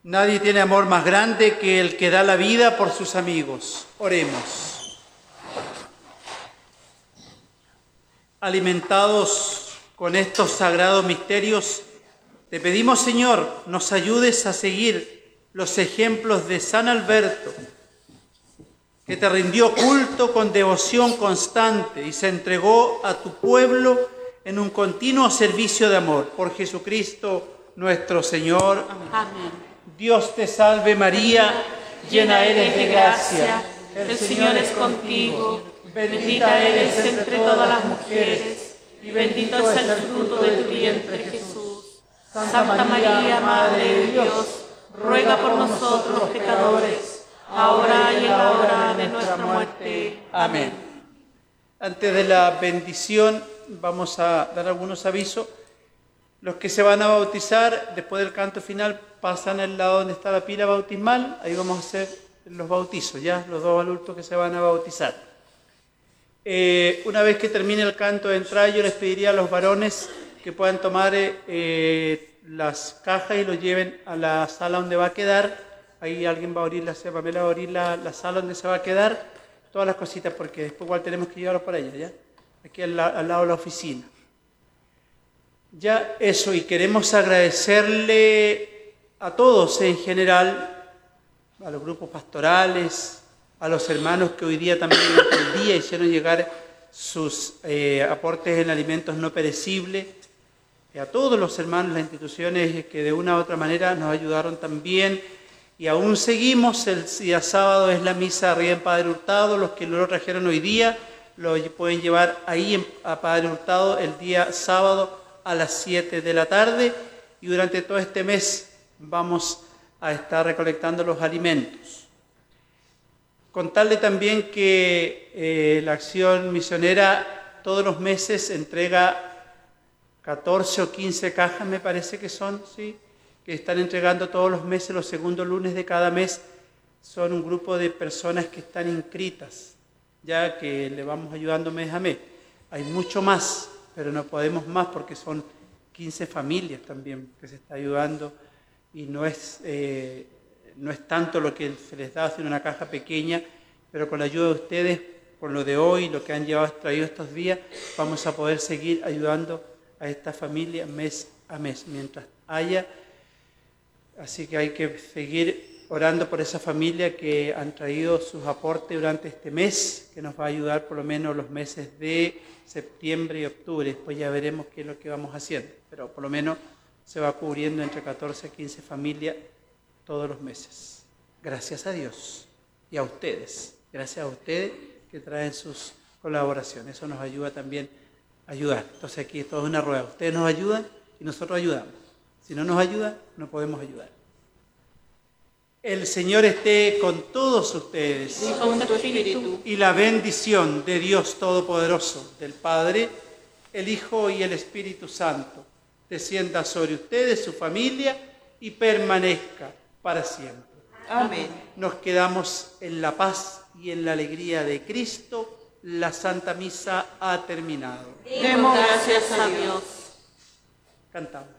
Nadie tiene amor más grande que el que da la vida por sus amigos. Oremos. Alimentados con estos sagrados misterios, te pedimos, Señor, nos ayudes a seguir los ejemplos de San Alberto, que te rindió culto con devoción constante y se entregó a tu pueblo en un continuo servicio de amor. Por Jesucristo nuestro Señor. Amén. Dios te salve María, llena eres de gracia, el Señor es contigo, bendita eres entre todas las mujeres, y bendito es el fruto de tu vientre, Jesús. Santa María, Madre de Dios, ruega por nosotros los pecadores, ahora y en la hora de nuestra muerte. Amén. Antes de la bendición, vamos a dar algunos avisos. Los que se van a bautizar, después del canto final, pasan al lado donde está la pila bautismal. Ahí vamos a hacer los bautizos, ya, los dos adultos que se van a bautizar. Una vez que termine el canto de entrada, yo les pediría a los varones que puedan tomar las cajas y lo lleven a la sala donde va a quedar. Ahí alguien va a abrir, Pamela va a abrir la sala donde se va a quedar. Todas las cositas, porque después igual tenemos que llevarlos para allá, ¿ya? Aquí al lado de la oficina. Ya eso, y queremos agradecerle a todos en general, a los grupos pastorales, a los hermanos que hoy día también durante el día hicieron llegar sus aportes en alimentos no perecibles, a todos los hermanos, las instituciones que de una u otra manera nos ayudaron también, y aún seguimos. El día sábado es la misa arriba en Padre Hurtado. Los que lo trajeron hoy día lo pueden llevar ahí a Padre Hurtado el día sábado a las 7 de la tarde, y durante todo este mes vamos a estar recolectando los alimentos. Contarle también que la Acción Misionera todos los meses entrega 14 o 15 cajas, me parece que son, ¿sí?, que están entregando todos los meses, los segundos lunes de cada mes. Son un grupo de personas que están inscritas, ya que le vamos ayudando mes a mes. Hay mucho más, pero no podemos más porque son 15 familias también que se está ayudando, y no es tanto lo que se les da, sino una caja pequeña, pero con la ayuda de ustedes, con lo de hoy, lo que han traído estos días, vamos a poder seguir ayudando a esta familia mes a mes, mientras haya. Así que hay que seguir orando por esa familia que han traído sus aportes durante este mes, que nos va a ayudar por lo menos los meses de septiembre y octubre. Después ya veremos qué es lo que vamos haciendo, pero por lo menos se va cubriendo entre 14 y 15 familias todos los meses. Gracias a Dios y a ustedes. Gracias a ustedes que traen sus colaboraciones. Eso nos ayuda también a ayudar. Entonces aquí es toda una rueda. Ustedes nos ayudan y nosotros ayudamos. Si no nos ayudan, no podemos ayudar. El Señor esté con todos ustedes. Y con tu espíritu. Y la bendición de Dios Todopoderoso, del Padre, el Hijo y el Espíritu Santo, descienda sobre ustedes, su familia, y permanezca para siempre. Amén. Nos quedamos en la paz y en la alegría de Cristo. La Santa Misa ha terminado. Demos gracias a Dios. Cantamos.